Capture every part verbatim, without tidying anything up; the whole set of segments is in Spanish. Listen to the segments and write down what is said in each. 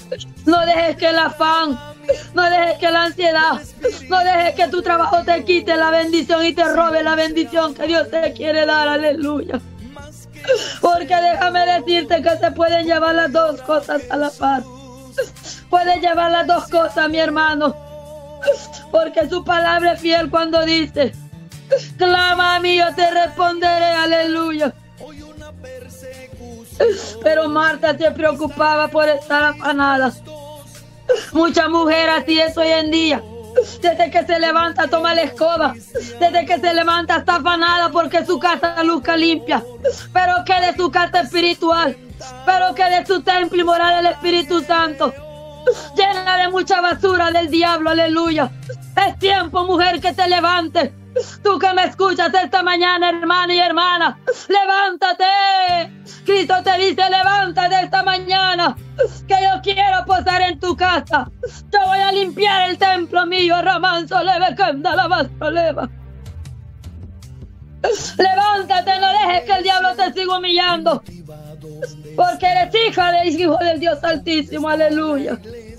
No dejes que el afán, no dejes que la ansiedad, no dejes que tu trabajo te quite la bendición y te robe la bendición que Dios te quiere dar. Aleluya. Porque déjame decirte que se pueden llevar las dos cosas a la paz. Puedes llevar las dos cosas, mi hermano. Porque su palabra es fiel cuando dice: clama a mí, yo te responderé. Aleluya. Pero Marta se preocupaba por estar afanada. Muchas mujeres así es hoy en día. Desde que se levanta toma la escoba. Desde que se levanta está afanada porque su casa luzca limpia. Pero que de su casa espiritual, pero que de su templo y moral del Espíritu Santo, llena de mucha basura del diablo. Aleluya. Es tiempo, mujer, que te levantes. Tú que me escuchas esta mañana, hermano y hermana, levántate. Cristo te dice: levántate esta mañana, que yo quiero posar en tu casa. Yo voy a limpiar el templo mío. Ramanso leve canda la vastra leva. Levántate, no dejes que el diablo te siga humillando, porque eres hija de hijo del Dios Altísimo. Aleluya.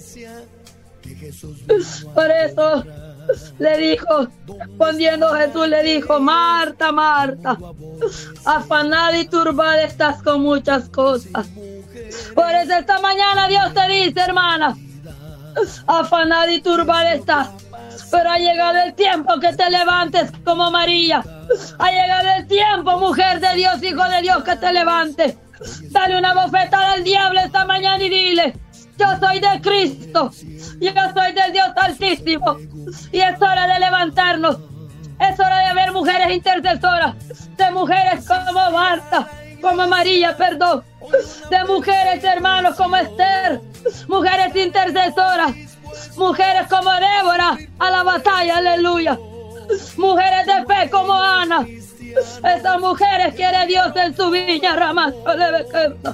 Por eso le dijo, respondiendo Jesús, le dijo: Marta, Marta, afanada y turbada estás con muchas cosas. Por eso esta mañana Dios te dice, hermana, afanada y turbada estás, pero ha llegado el tiempo que te levantes como María. Ha llegado el tiempo, mujer de Dios, hijo de Dios, que te levantes. Dale una bofetada al diablo esta mañana y dile: yo soy de Cristo, yo soy del Dios Altísimo, y es hora de levantarnos. Es hora de ver mujeres intercesoras, de mujeres como Marta, como María, perdón, de mujeres, hermanos, como Esther, mujeres intercesoras, mujeres como Débora a la batalla. Aleluya. Mujeres de fe como Ana. Esas mujeres quiere Dios en su viña. Ramazo leve canta.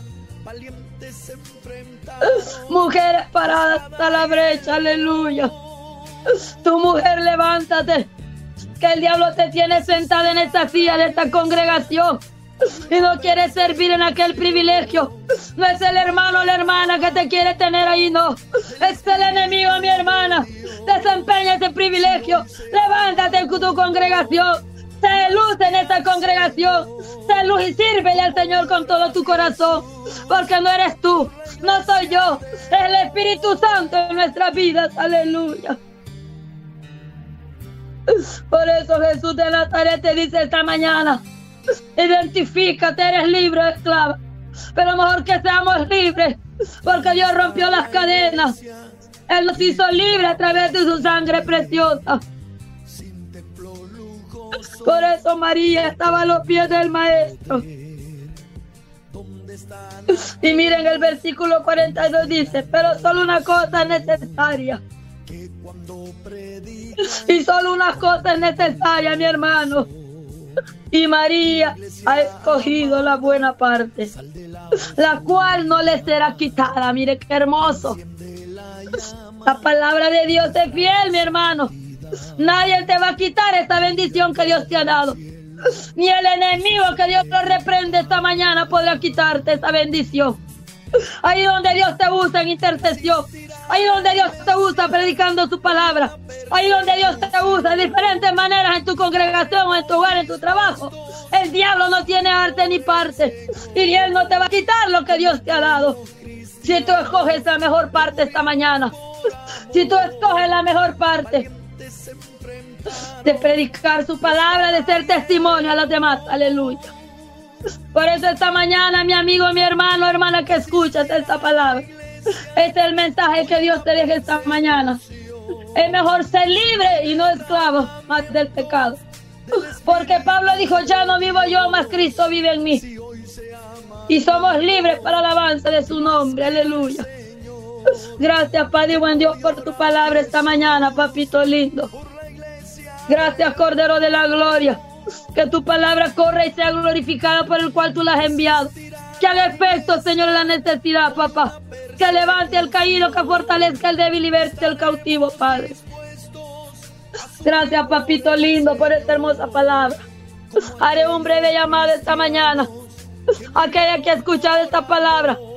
Mujeres paradas a la brecha. Aleluya. Tu mujer, levántate, que el diablo te tiene sentada en esta silla de esta congregación y no quiere servir en aquel privilegio. No es el hermano o la hermana que te quiere tener ahí, no. Es el enemigo, mi hermana. Desempeña ese privilegio. Levántate en tu congregación. Sé luz en esta congregación. Sé luz y sírvele al Señor con todo tu corazón. Porque no eres tú, no soy yo. Es el Espíritu Santo en nuestras vidas. Aleluya. Por eso Jesús de Nazaret te dice esta mañana: identifícate, eres libre o esclava. Pero mejor que seamos libres, porque Dios rompió las cadenas. Él nos hizo libres a través de su sangre preciosa. Por eso María estaba a los pies del Maestro. Y miren, el versículo cuarenta y dos dice: pero solo una cosa es necesaria. Y solo una cosa es necesaria, mi hermano. Y María ha escogido la buena parte, la cual no le será quitada. Mire qué hermoso. La palabra de Dios es fiel, mi hermano. Nadie te va a quitar esta bendición que Dios te ha dado. Ni el enemigo, que Dios lo reprende esta mañana, podrá quitarte esta bendición. Ahí donde Dios te usa en intercesión, ahí donde Dios te usa predicando su palabra, ahí donde Dios te usa de diferentes maneras en tu congregación o en tu hogar, en tu trabajo, el diablo no tiene arte ni parte, y Él no te va a quitar lo que Dios te ha dado. Si tú escoges la mejor parte esta mañana, si tú escoges la mejor parte de predicar su palabra, de ser testimonio a los demás. Aleluya. Por eso esta mañana, mi amigo, mi hermano, hermana que escuchas esta palabra, este es el mensaje que Dios te deja esta mañana. Es mejor ser libre y no esclavo más del pecado, porque Pablo dijo: ya no vivo yo, mas Cristo vive en mí. Y somos libres para la alabanza de su nombre. Aleluya. Gracias, Padre y buen Dios, por tu palabra esta mañana, papito lindo. Gracias, Cordero de la Gloria. Que tu palabra corra y sea glorificada por el cual tú la has enviado. Que haga efecto, Señor, en la necesidad, papá. Que levante al caído, que fortalezca al débil y liberte al cautivo, Padre. Gracias, papito lindo, por esta hermosa palabra. Haré un breve llamado esta mañana. Aquella que ha escuchado esta palabra,